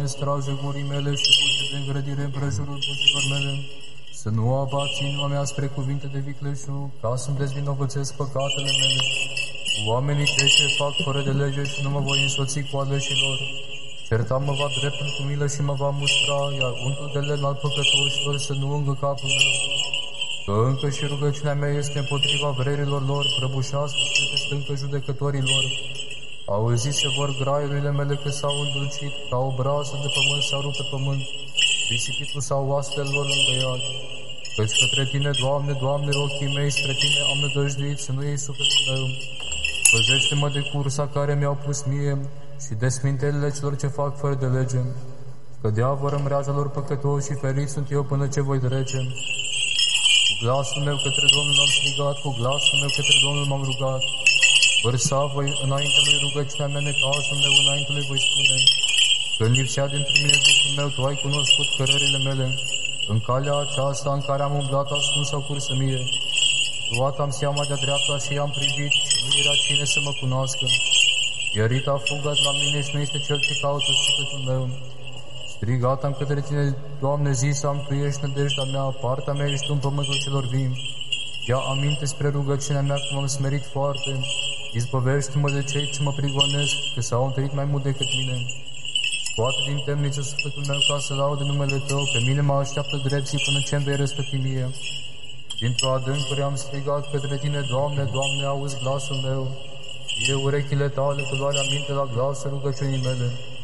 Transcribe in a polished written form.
Doamne, strajă gurii mele și buze de îngrădire împrejurul buzilor mele, să nu abați inima mea spre cuvinte de vicleșug, ca să-mi dezvinovățesc păcatele mele. Oamenii cei ce fac fără de lege și nu mă voi însoți cu aleșilor, certa mă va dreptul cu milă și mă va mustra, iar untul de lemn al păcătoșilor să nu ungă capul meu. Că încă și rugăciunea mea este împotriva vrerilor lor, prăbușească și pe stâncă judecătorilor. Auziți-se vor graiurile mele că s-au îndulcit, ca o brasă de pământ s-au rupt pe pământ, risipitul sau oastele lor îngăiat. Căci către Tine, Doamne, Doamne, ochii mei spre Tine am nădăjduit, să nu iei sufletul meu. Păzește-mă de cursa care mi-au pus mie și de smintelile celor ce fac fără de lege. Că deavără mreaja lor păcătoși și ferit sunt eu până ce voi trece. Cu glasul meu către Domnul am strigat, cu glasul meu către Domnul m-am rugat. Vărsa voi înainte lui rugăciunea mea, necazul meu înainte lui voi spune. Când lipsea dintr mine Duhul meu, Tu ai cunoscut cărările mele. În calea aceasta în care am umblat ascuns sau cursă mie. Luat am seama de-a dreapta și i-am privit și nu era cine să mă cunoască. Ierita a fugat la mine și nu este cel ce caută sufletul meu. Strigat am către Tine, Doamne, zis am, Tu ești nădejdea mea, partea mea ești Tu în pământul celor vii. Ia aminte spre rugăciunea mea cum am smerit foarte. Izbăvește-mă de cei ce mă prigonesc, că s-au întâlnit mai mult decât mine. Scoate din temniță sufletul meu ca să laude numele Tău, pe mine mă așteaptă drepții până ce-mi vei răsplăti mie. Dintr-o adâncuri am strigat către Tine, Doamne, Doamne, auzi glasul meu. Eu urechile Tale că luare aminte la glasul rugăciunii mele.